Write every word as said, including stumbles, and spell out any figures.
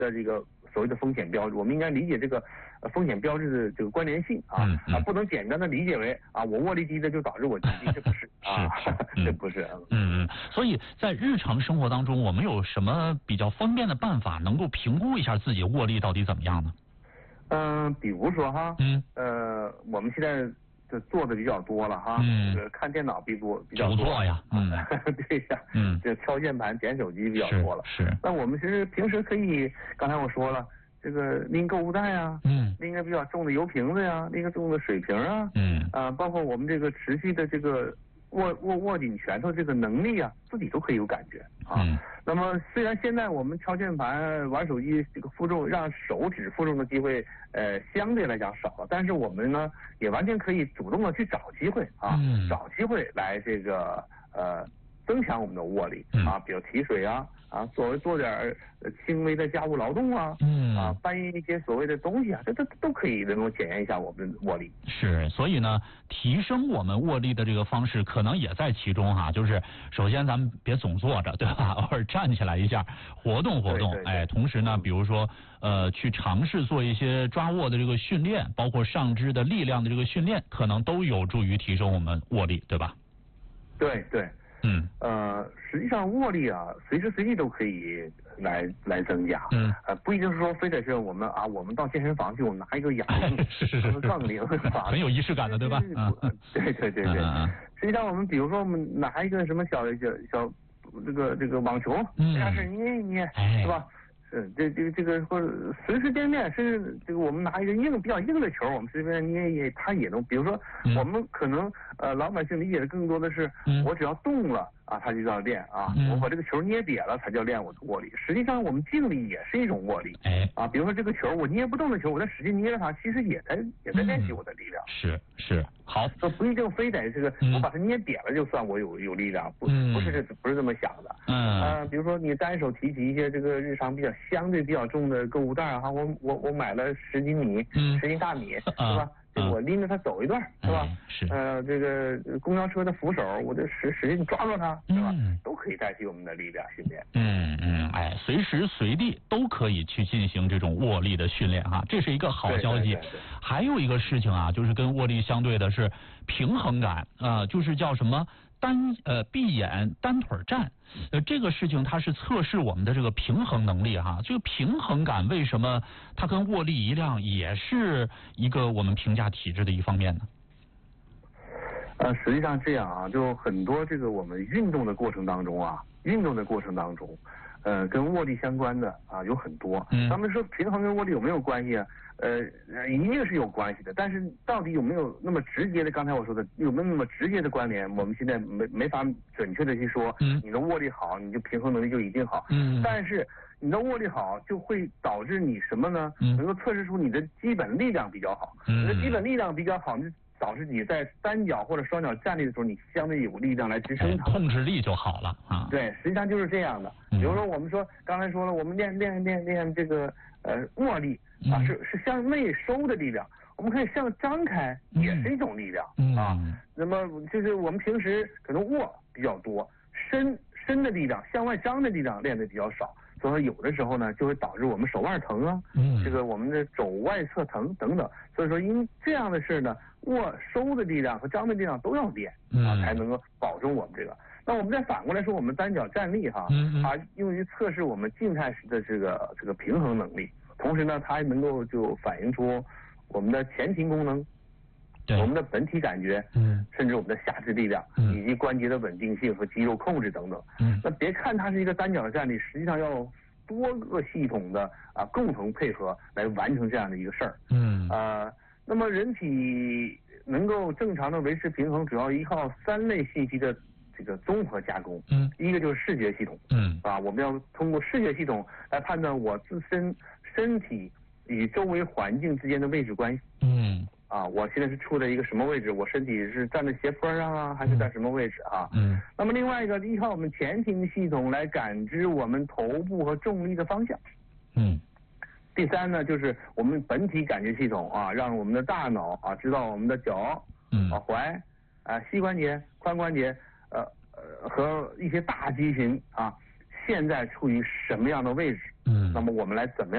的这个所谓的风险标志，我们应该理解这个风险标志的这个关联性啊， 嗯嗯、 啊，不能简单的理解为啊我握力低的就导致我疾病，这不是啊， 是是这不是。 嗯嗯，所以在日常生活当中，我们有什么比较方便的办法，能够评估一下自己握力到底怎么样呢？ 嗯、呃，比如说哈， 嗯， 呃，我们现在这做的比较多了哈， 嗯， 这个看电脑比多比较多久坐呀，嗯， 对呀， 嗯， 这敲键盘、点手机比较多了。 是。是那我们其实平时可以，刚才我说了，这个拎购物袋啊， 嗯， 拎个比较重的油瓶子呀，拎个重的水瓶啊， 嗯， 啊，包括我们这个持续的这个握握握紧拳头这个能力啊，自己都可以有感觉啊。 嗯， 那么虽然现在我们敲键盘、玩手机这个负重让手指负重的机会呃相对来讲少了，但是我们呢也完全可以主动的去找机会啊， 嗯、 找机会来这个呃增强我们的握力啊，比如提水啊。啊，作为做点呃轻微的家务劳动啊， 嗯， 啊，搬运一些所谓的东西啊，这这都可以能够检验一下我们的握力。 是，所以呢，提升我们握力的这个方式可能也在其中哈。就是首先咱们别总坐着，对吧？偶尔站起来一下，活动活动。 对对对哎，同时呢，比如说呃，去尝试做一些抓握的这个训练，包括上肢的力量的这个训练，可能都有助于提升我们握力，对吧？ 对对。 嗯， 呃，实际上握力啊，随时随地都可以来来增加。 嗯， 呃，不一定是说非得是我们啊，我们到健身房去，我们拿一个哑铃， 是是是， 杠铃， 很有仪式感的，对吧？ 嗯，对对对对。 嗯、 实际上，我们比如说，我们拿一个什么小小小这个这个网球， 嗯， 这样是捏一捏， 哎、 是吧？是这这个这个或者随时掂面，甚至这个我们拿一个硬比较硬的球，我们随便捏一，它也能。比如说， 嗯、 我们可能呃老百姓理解的更多的是， 嗯、 我只要动了啊，它就叫练啊， 嗯、 我把这个球捏瘪了才叫练我的握力。实际上，我们静力也是一种握力。 哎， 啊，比如说这个球我捏不动的球，我在使劲捏着它，其实也在也在练习我的力量。 是是，好， 说不一定非得这个、 嗯、 我把它捏瘪了就算我有有力量，不、 嗯、 不是这不是这么想的。 嗯， 呃，比如说你单手提起一些这个日常比较相对比较重的购物袋啊，我我我买了十斤米， 嗯、 十斤大米，是啊、 吧？这我拎着它走一段，是吧？ 哎、是。 呃，这个公交车的扶手，我就使使劲抓住它，是吧？ 嗯、 都可以代替我们的力量训练。 嗯嗯，哎，随时随地都可以去进行这种握力的训练哈，这是一个好消息。 对对对对， 还有一个事情啊，就是跟握力相对的是平衡感啊、呃，就是叫什么单呃闭眼单腿站，呃这个事情它是测试我们的这个平衡能力哈。这个平衡感为什么它跟握力一样，也是一个我们评价体质的一方面呢？ 呃，实际上这样啊，就很多这个我们运动的过程当中啊，运动的过程当中，呃，跟握力相关的啊有很多。 嗯。 咱们说平衡跟握力有没有关系啊？呃，一定是有关系的，但是到底有没有那么直接的？刚才我说的有没有那么直接的关联？我们现在没没法准确的去说。 嗯。 你的握力好，你就平衡能力就一定好。 嗯。 但是你的握力好，就会导致你什么呢？ 嗯。 能够测试出你的基本力量比较好。 嗯。 你的基本力量比较好，你导致你在单脚或者双脚站立的时候，你相对有力量来支撑它， 控制力就好了啊。 对，实际上就是这样的。比如说，我们说刚才说了，我们练练练练这个呃握力啊，是是向内收的力量，我们可以向张开，也是一种力量啊。那么就是我们平时可能握比较多，伸伸的力量、向外张的力量练的比较少。所以说有的时候呢，就会导致我们手腕疼啊， 嗯， 这个我们的肘外侧疼等等。所以说，因为这样的事呢，握收的力量和张的力量都要练啊，才能够保证我们这个。那我们再反过来说，我们单脚站立哈， 嗯嗯， 它用于测试我们静态时的这个这个平衡能力，同时呢，它还能够就反映出我们的前庭功能。我们的本体感觉， 嗯， 甚至我们的下肢力量， 嗯， 以及关节的稳定性和肌肉控制等等， 嗯， 那别看它是一个单脚的站立，实际上要多个系统的啊共同配合来完成这样的一个事儿， 嗯， 啊，那么人体能够正常的维持平衡，主要依靠三类信息的这个综合加工， 嗯， 一个就是视觉系统， 嗯， 啊，我们要通过视觉系统来判断我自身身体与周围环境之间的位置关系， 嗯。 啊，我现在是处在一个什么位置？我身体是站在斜坡上啊，还是在什么位置啊？ 嗯。 那么另外一个，依靠我们前庭系统来感知我们头部和重力的方向。 嗯。 第三呢，就是我们本体感觉系统啊，让我们的大脑啊知道我们的脚、 嗯、 啊踝、啊膝关节、髋关节，呃呃和一些大肌群啊，现在处于什么样的位置？ 嗯。 那么我们来怎么样？